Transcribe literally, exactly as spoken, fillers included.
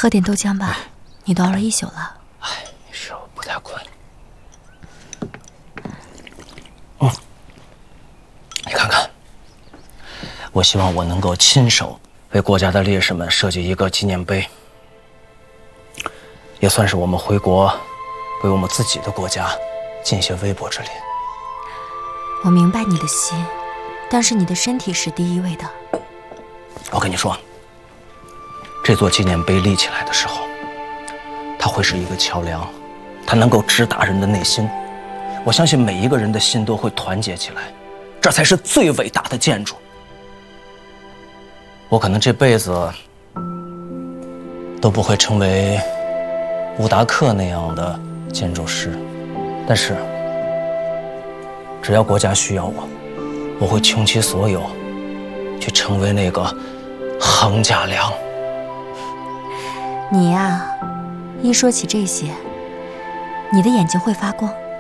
喝点豆浆吧，你都熬了一宿了。 哎，没事，我不太困。嗯，你看看，我希望我能够亲手为国家的烈士们设计一个纪念碑，也算是我们回国为我们自己的国家尽一些微薄之力。 我明白你的心，但是你的身体是第一位的。 我跟你说，这座纪念碑立起来的时候，它会是一个桥梁，它能够直达人的内心。我相信每一个人的心都会团结起来，这才是最伟大的建筑。我可能这辈子都不会成为乌达克那样的建筑师，但是只要国家需要我，我会穷其所有去成为那个杭家良。 你呀，一说起这些，你的眼睛会发光。